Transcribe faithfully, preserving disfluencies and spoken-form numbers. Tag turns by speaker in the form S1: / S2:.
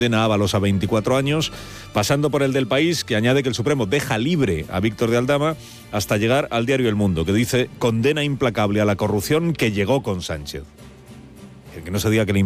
S1: Condena a Ábalos a veinticuatro años, pasando por el del País, que añade que el Supremo deja libre a Víctor de Aldama, hasta llegar al diario El Mundo, que dice condena implacable a la corrupción que llegó con Sánchez. El que no se diga que le